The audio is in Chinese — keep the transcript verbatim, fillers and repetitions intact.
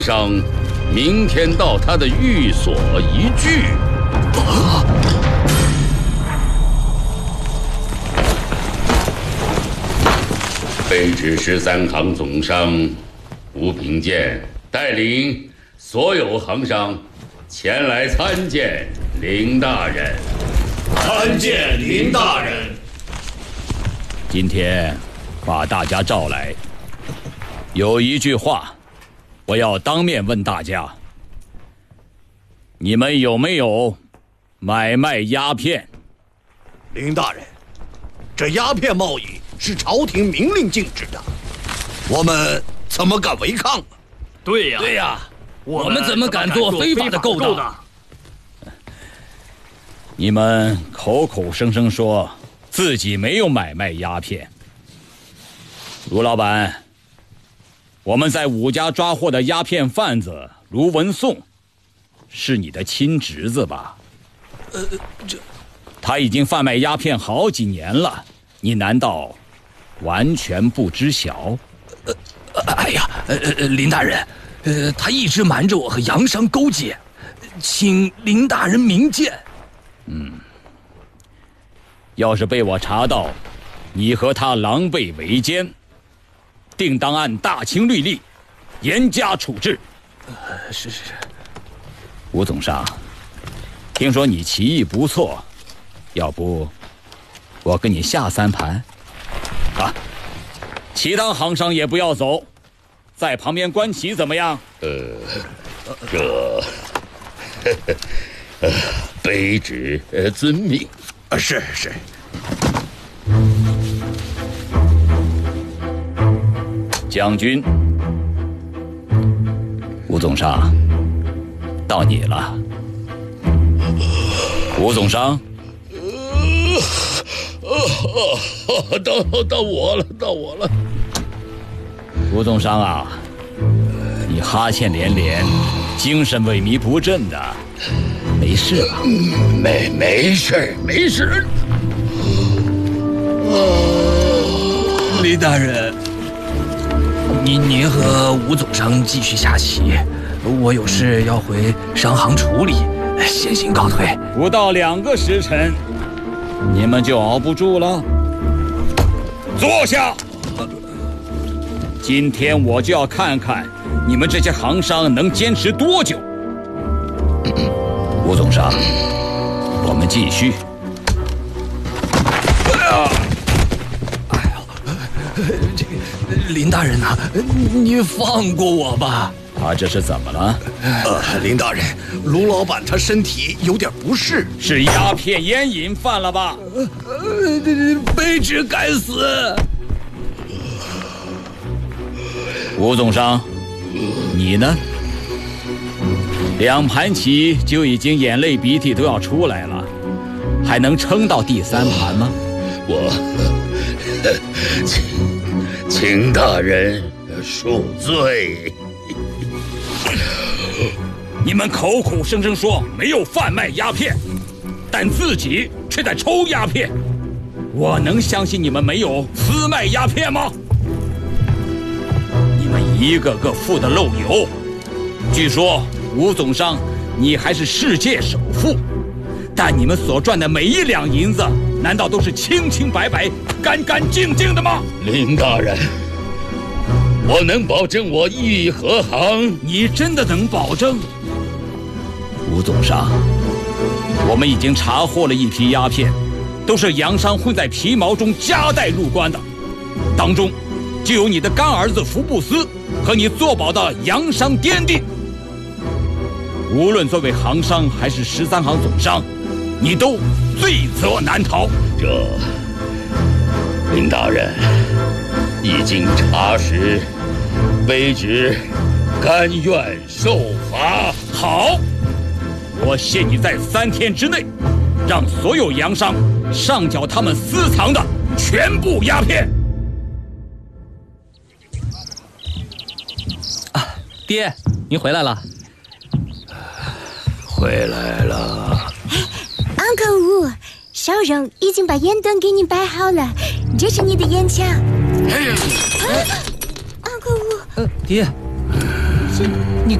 商明天到他的寓所一聚。啊！卑职十三行总商吴平健带领所有行商前来参见林大人。 参见林大人。 今天把大家召来，有一句话我要当面问大家：你们有没有买卖鸦片？ 林大人，这鸦片贸易是朝廷明令禁止的，我们怎么敢违抗呢？ 对呀， 对呀， 我们怎么敢做非法的勾当？ 你们口口声声说自己没有买卖鸦片。卢老板，我们在武家抓获的鸦片贩子卢文颂，是你的亲侄子吧？ 呃，这他已经贩卖鸦片好几年了，你难道完全不知晓？ 呃，哎呀，呃呃，林大人，呃，他一直瞒着我和杨商勾结，请林大人明鉴。 嗯，要是被我查到你和他狼狈为奸，定当按大清律例严加处置。 呃，是是是。 吴总商，听说你棋艺不错，要不我跟你下三盘？啊，其他行商也不要走，在旁边观棋怎么样？ 呃，这，呃，卑职呃遵命。 啊，是是。 将军，吴总商，到你了。吴总商， 呃，到到我了，到我了。 吴总商啊，你哈欠连连，精神萎靡不振的，没事吧？ 没没事没事。 林大人，您您和吴总商继续下棋，我有事要回商行处理，先行告退。 不到两个时辰，你们就熬不住了。坐下。今天我就要看看你们这些行商能坚持多久。吴总商，我们继续。 哎呀，这个林大人呐、啊，您放过我吧。 他这是怎么了？ 呃，林大人，卢老板他身体有点不适， 是鸦片烟瘾犯了吧？ 呃，卑职该死。 吴总商，你呢？两盘棋就已经眼泪鼻涕都要出来了，还能撑到第三盘吗？ 我，请请大人恕罪。 你们口口声声说没有贩卖鸦片，但自己却在抽鸦片，我能相信你们没有私卖鸦片吗？你们一个个富得漏油，据说吴总商你还是世界首富，但你们所赚的每一两银子，难道都是清清白白、干干净净的吗？ 林大人，我能保证我义与和行。 你真的能保证？吴总商，我们已经查获了一批鸦片，都是洋商混在皮毛中夹带入关的，当中就有你的干儿子福布斯和你做保的洋商颠地。无论作为行商还是十三行总商，你都罪责难逃。 这林大人，一经查实，卑职甘愿受罚。 好，我限你在三天之内，让所有洋商上缴他们私藏的全部鸦片。 啊，爹，您回来了。 回来了。 Uncle Wu， 少荣已经把烟灯给你摆好了，这是你的烟枪。 哎， 啊 Uncle Wu， 呃，爹， 是是你